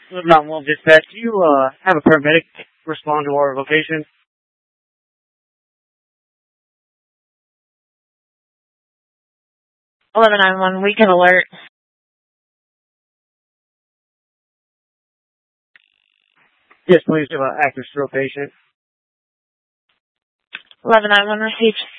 911 dispatch, do you have a paramedic respond to our location? 1191, we can alert. 'Yes, please. We have an active stroke patient. 1191 received.